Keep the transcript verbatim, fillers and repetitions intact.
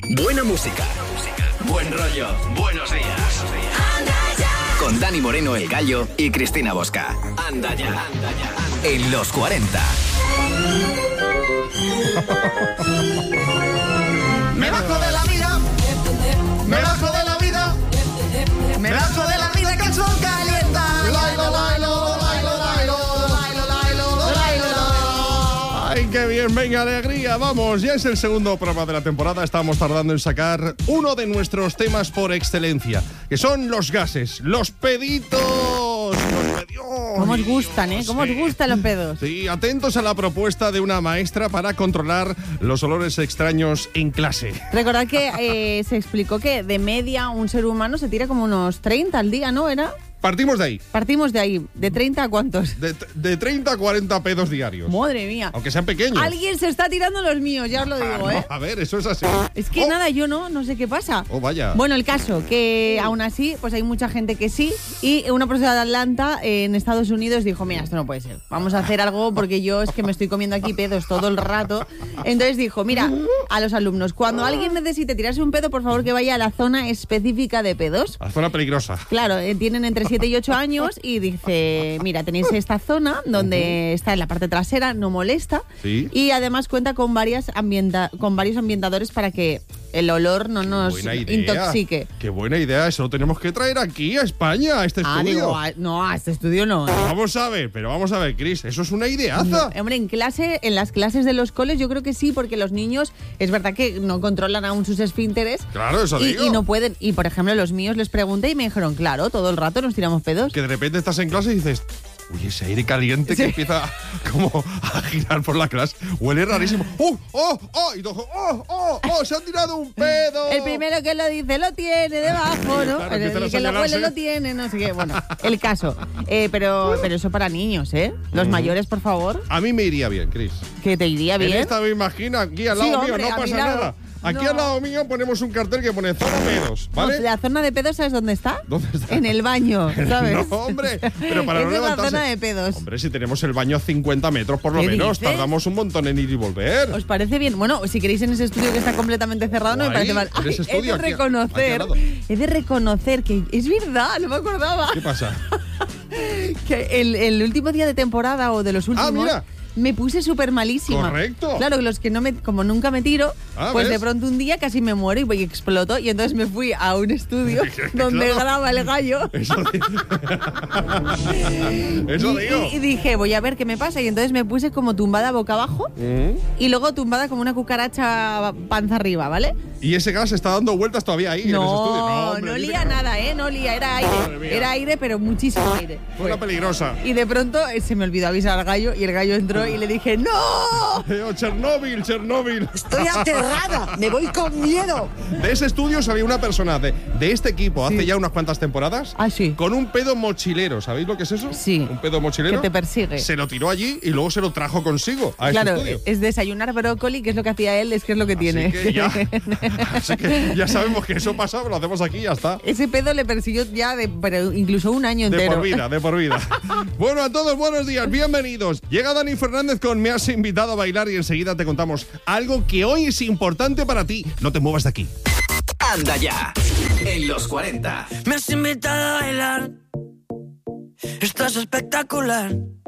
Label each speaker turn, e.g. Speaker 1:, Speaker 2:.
Speaker 1: Buena música. Buen rollo. Buenos días. Con Dani Moreno, El Gallo, y Cristina Bosca. Anda ya. En los cuarenta.
Speaker 2: Me bajo de la vida. Me bajo de la vida. Me bajo de la vida que el sol calienta. Lailo, lailo, lailo, lailo, lailo, lailo, lailo.
Speaker 3: ¡Ay, qué bien! Venga, alegría, vamos. Ya es el segundo programa de la temporada. Estamos tardando en sacar uno de nuestros temas por excelencia, que son los gases, los peditos. Los pedidos.
Speaker 4: ¿Cómo os gustan, eh? ¿Cómo
Speaker 3: Sí.
Speaker 4: os gustan los pedos?
Speaker 3: Sí, atentos a la propuesta de una maestra para controlar los olores extraños en clase.
Speaker 4: Recordad que eh, se explicó que de media un ser humano se tira como unos treinta al día, ¿no? ¿Era?
Speaker 3: Partimos de ahí.
Speaker 4: Partimos de ahí. ¿De treinta a cuántos?
Speaker 3: De, de treinta a cuarenta pedos diarios.
Speaker 4: Madre mía.
Speaker 3: Aunque sean pequeños.
Speaker 4: Alguien se está tirando los míos, ya os lo digo,
Speaker 3: Ah, no,
Speaker 4: ¿eh?
Speaker 3: a ver, eso es así.
Speaker 4: Es que
Speaker 3: Oh,
Speaker 4: nada, yo no, no sé qué pasa.
Speaker 3: Oh, vaya.
Speaker 4: Bueno, el caso, que aún así, pues hay mucha gente que sí. Y una profesora de Atlanta, eh, en Estados Unidos, dijo, mira, esto no puede ser. Vamos a hacer algo porque yo es que me estoy comiendo aquí pedos todo el rato. Entonces dijo, mira, a los alumnos, cuando alguien necesite tirarse un pedo, por favor que vaya a la zona específica de pedos.
Speaker 3: La zona peligrosa.
Speaker 4: Claro, eh, tienen entre siete y ocho años y dice, mira, tenéis esta zona donde está en la parte trasera, no molesta.
Speaker 3: Sí.
Speaker 4: Y además cuenta con varias ambienta con varios ambientadores para que el olor no nos
Speaker 3: Buena idea.
Speaker 4: intoxique.
Speaker 3: Qué buena idea. Eso lo tenemos que traer aquí a España, a este
Speaker 4: Ah,
Speaker 3: estudio.
Speaker 4: digo, a- no, a este estudio no. ¿eh?
Speaker 3: Vamos a ver, pero vamos a ver, Cris, eso es una ideaza.
Speaker 4: Hombre, en clase, en las clases de los coles yo creo que sí, porque los niños es verdad que no controlan aún sus esfínteres.
Speaker 3: Claro, eso
Speaker 4: y,
Speaker 3: digo.
Speaker 4: y no pueden. Y por ejemplo, los míos les pregunté y me dijeron, claro, todo el rato nos tiramos pedos.
Speaker 3: Que de repente estás en clase y dices, uy, ese aire caliente que
Speaker 4: Sí.
Speaker 3: empieza como a girar por la clase. Huele rarísimo. ¡Oh, oh, oh! Y todo, ¡oh, oh, oh! ¡Se ha tirado un pedo!
Speaker 4: El primero que lo dice lo tiene debajo, ¿no?
Speaker 3: Claro,
Speaker 4: el
Speaker 3: empiezan a
Speaker 4: el que lo
Speaker 3: señalarse.
Speaker 4: huele lo tiene, no sé qué. Bueno, el caso. Eh, pero, pero eso para niños, ¿eh? Los mayores, por favor,
Speaker 3: A mí me iría bien, Cris.
Speaker 4: que te iría bien.
Speaker 3: En esta misma esquina, aquí al
Speaker 4: Sí,
Speaker 3: lado
Speaker 4: hombre,
Speaker 3: mío, no
Speaker 4: a mi
Speaker 3: pasa
Speaker 4: lado.
Speaker 3: nada. Aquí
Speaker 4: No.
Speaker 3: al lado mío ponemos un cartel que pone zona pedos,
Speaker 4: No,
Speaker 3: ¿vale?
Speaker 4: la zona de pedos, ¿sabes dónde está?
Speaker 3: ¿Dónde está?
Speaker 4: En el baño, ¿sabes?
Speaker 3: No, hombre, pero para no
Speaker 4: Esa es la
Speaker 3: levantarse.
Speaker 4: zona de pedos.
Speaker 3: Hombre, si tenemos el baño a cincuenta metros por lo
Speaker 4: ¿Qué
Speaker 3: menos,
Speaker 4: dices?
Speaker 3: tardamos un montón en ir y volver.
Speaker 4: ¿Os parece bien? Bueno, si queréis en ese estudio que está completamente cerrado, no me
Speaker 3: Guay,
Speaker 4: parece mal.
Speaker 3: en ese
Speaker 4: Ay, he
Speaker 3: estudio,
Speaker 4: de
Speaker 3: aquí- aquí
Speaker 4: reconocer,
Speaker 3: al lado.
Speaker 4: he de reconocer que es verdad, no me acordaba.
Speaker 3: ¿Qué pasa?
Speaker 4: Que el, el último día de temporada o de los últimos
Speaker 3: Ah, mira.
Speaker 4: me puse súper malísima.
Speaker 3: Correcto.
Speaker 4: Claro, los que no me, como nunca me tiro,
Speaker 3: Ah,
Speaker 4: pues
Speaker 3: ¿ves?
Speaker 4: de pronto un día casi me muero y, voy- y exploto. Y entonces me fui a un estudio donde
Speaker 3: Claro.
Speaker 4: graba el gallo.
Speaker 3: Eso, di- Eso
Speaker 4: y,
Speaker 3: digo.
Speaker 4: y- y dije, voy a ver qué me pasa. Y entonces me puse como tumbada boca abajo
Speaker 3: Mm.
Speaker 4: y luego tumbada como una cucaracha panza arriba, ¿vale?
Speaker 3: Y ese gas está dando vueltas todavía ahí en ese estudio.
Speaker 4: No,
Speaker 3: hombre,
Speaker 4: no
Speaker 3: dice
Speaker 4: lía
Speaker 3: que no.
Speaker 4: nada, ¿eh? No lía, era
Speaker 3: Madre
Speaker 4: aire.
Speaker 3: mía.
Speaker 4: Era aire, pero muchísimo aire.
Speaker 3: Fue una peligrosa.
Speaker 4: Y de pronto eh, se me olvidó avisar al gallo y el gallo entró y le dije, ¡no!
Speaker 3: Eh, oh, Chernóbil, Chernóbil.
Speaker 2: Estoy aterrada. Me voy con miedo.
Speaker 3: De ese estudio sabía una persona de, de este equipo hace ya unas cuantas temporadas.
Speaker 4: Ah, sí.
Speaker 3: Con un pedo mochilero. ¿Sabéis lo que es eso?
Speaker 4: Sí.
Speaker 3: Un pedo mochilero.
Speaker 4: Que te persigue.
Speaker 3: Se lo tiró allí y luego se lo trajo consigo a
Speaker 4: Claro,
Speaker 3: ese estudio.
Speaker 4: es desayunar brócoli, que es lo que hacía él, es que es lo que tiene.
Speaker 3: Así que, ya, así que ya sabemos que eso pasa, lo hacemos aquí y ya está.
Speaker 4: Ese pedo le persiguió ya de, pero incluso un año
Speaker 3: De
Speaker 4: entero.
Speaker 3: por vida, de por vida. Bueno, a todos, buenos días, bienvenidos. Llega Dani Fernández con Me has invitado a bailar y enseguida te contamos algo que hoy es importante para ti. No te muevas de aquí.
Speaker 1: Anda ya. En los cuarenta.
Speaker 5: Me has invitado a bailar. Estás espectacular.